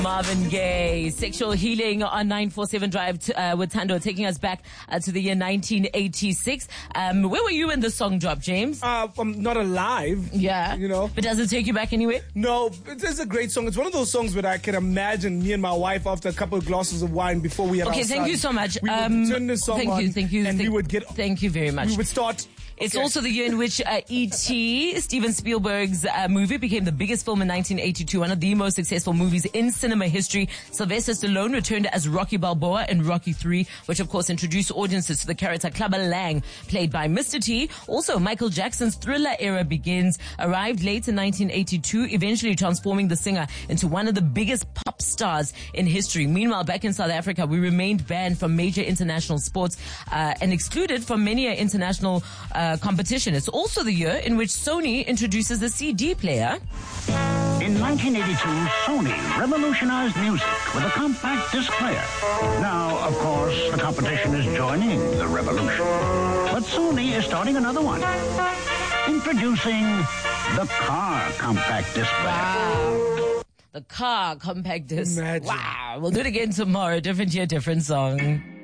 Marvin Gaye, Sexual Healing on 947 Drive with Tando, taking us back to the year 1986. Where were you when the song dropped, James? I'm not alive. Yeah. You know. But does it take you back anywhere? No, it's a great song. It's one of those songs where I can imagine me and my wife after a couple of glasses of wine before we had our Okay, thank son, you so much. We would turn this song on, thank you. and we would get. Thank you very much. We would start. It's also the year in which E.T., Steven Spielberg's movie, became the biggest film in 1982, one of the most successful movies in cinema history. Sylvester Stallone returned as Rocky Balboa in Rocky III, which of course introduced audiences to the character Clubber Lang, played by Mr. T. Also, Michael Jackson's Thriller era begins, arrived late in 1982, eventually transforming the singer into one of the biggest pop stars in history. Meanwhile, back in South Africa, we remained banned from major international sports and excluded from many international competition. It's also the year in which Sony introduces the CD player. In 1982, Sony revolutionized music with a compact disc player. Now, of course, the competition is joining the revolution. But Sony is starting another one. Introducing the car compact disc player. Wow. The car compact disc. Imagine. Wow. We'll do it again tomorrow. Different year, different song.